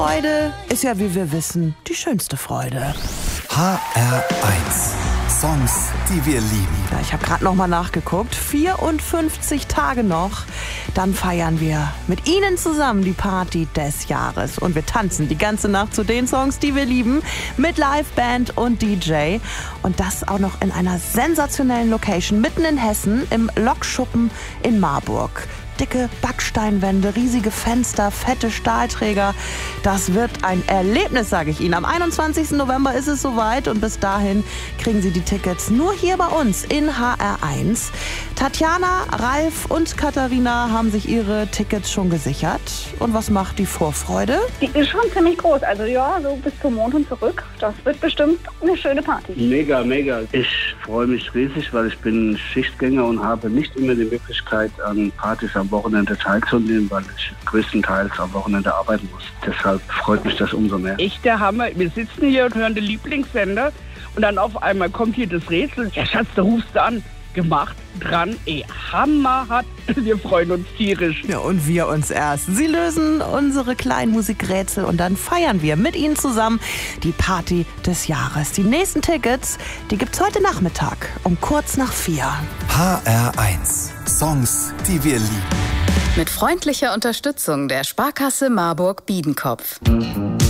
Freude ist ja, wie wir wissen, die schönste Freude. HR1 Songs, die wir lieben. Ja, ich habe gerade noch mal nachgeguckt. 54 Tage noch. Dann feiern wir mit Ihnen zusammen die Party des Jahres. Und wir tanzen die ganze Nacht zu den Songs, die wir lieben. Mit Liveband und DJ. Und das auch noch in einer sensationellen Location mitten in Hessen im Lokschuppen in Marburg. Dicke Backsteinwände, riesige Fenster, fette Stahlträger. Das wird ein Erlebnis, sage ich Ihnen. Am 21. November ist es soweit und bis dahin kriegen Sie die Tickets nur hier bei uns in HR1. Tatjana, Ralf und Katharina haben sich ihre Tickets schon gesichert. Und was macht die Vorfreude? Die ist schon ziemlich groß. Also ja, so bis zum Mond und zurück. Das wird bestimmt eine schöne Party. Mega, mega. Ich freue mich riesig, weil ich bin Schichtgänger und habe nicht immer die Möglichkeit, an Partys am Wochenende teilzunehmen, weil ich größtenteils am Wochenende arbeiten muss. Deshalb freut mich das umso mehr. Echt der Hammer. Wir sitzen hier und hören den Lieblingssender und dann auf einmal kommt hier das Rätsel. Ja, Schatz, da rufst du an. Gemacht, dran, hammerhart. Wir freuen uns tierisch. Ja, und wir uns erst. Sie lösen unsere kleinen Musikrätsel und dann feiern wir mit Ihnen zusammen die Party des Jahres. Die nächsten Tickets, die gibt's heute Nachmittag um kurz nach 4. HR1 Songs, die wir lieben. Mit freundlicher Unterstützung der Sparkasse Marburg-Biedenkopf.